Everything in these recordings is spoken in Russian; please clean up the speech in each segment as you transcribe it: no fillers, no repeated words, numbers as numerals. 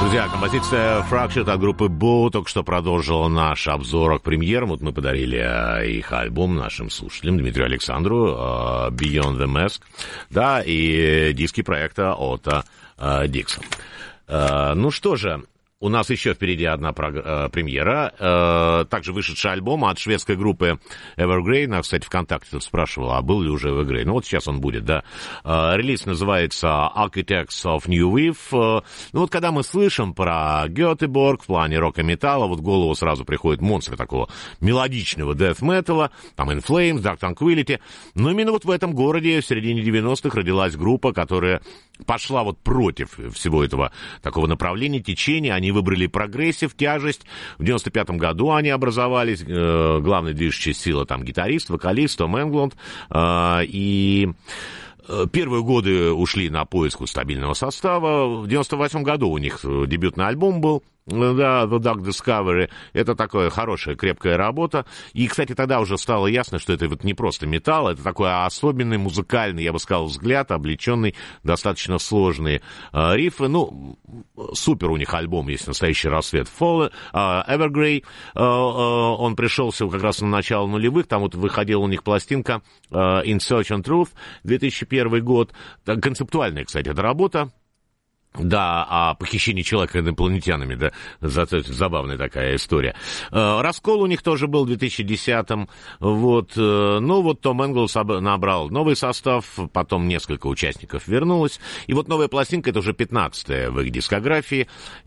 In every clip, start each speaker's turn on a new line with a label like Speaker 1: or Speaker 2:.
Speaker 1: Друзья, композиция Fractured от группы Bo только что продолжила наш обзор к премьерам. Вот мы подарили их альбом нашим слушателям, Дмитрию Александру, Beyond the Mask, да, и диски проекта Отто Диксон. Ну что же, у нас еще впереди одна премьера, также вышедший альбом от шведской группы Evergrey. Нас, кстати, ВКонтакте спрашивал, а был ли уже Evergrey. Ну вот сейчас он будет, да. Релиз называется Architects of New Wave. Ну вот когда мы слышим про Гетеборг в плане рока и металла, вот в голову сразу приходит монстр такого мелодичного дэт-металла, там In Flames, Dark Tranquillity. Но именно вот в этом городе в середине 90-х родилась группа, которая пошла вот против всего этого такого направления, течения. Они выбрали прогрессив, тяжесть. В 95-м году они образовались. Главная движущая сила там гитарист, вокалист Том Энглунд. И первые годы ушли на поиск стабильного состава. В 98-м году у них дебютный альбом был. Да, The Dark Discovery. Это такая хорошая, крепкая работа. И, кстати, тогда уже стало ясно, что это вот не просто металл, это такой особенный музыкальный, я бы сказал, взгляд, облеченный достаточно сложные рифы. Ну, супер у них альбом, есть настоящий рассвет. Evergrey, он пришелся как раз на начало нулевых, там вот выходила у них пластинка In Search and Truth, 2001 год. Концептуальная, кстати, эта работа. Да, о похищении человека инопланетянами, да, забавная такая история. Раскол у них тоже был в 2010-м, вот, ну вот Том Энглс набрал новый состав, потом несколько участников вернулось, и вот новая пластинка, это уже 15-я в их дискографии,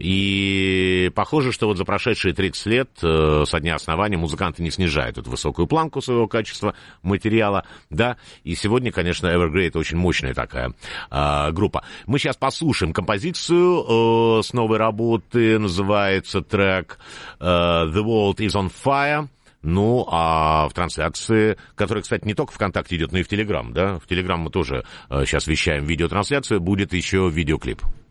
Speaker 1: и похоже, что вот за прошедшие 30 лет со дня основания музыканты не снижают эту высокую планку своего качества материала, да, и сегодня, конечно, Evergrey — это очень мощная такая группа. Мы сейчас послушаем композицию с новой работы, называется трек The World is on Fire. Ну, а в трансляции, которая, кстати, не только ВКонтакте идет, но и в Телеграм, да, в Телеграм мы тоже сейчас вещаем видеотрансляцию, будет еще видеоклип.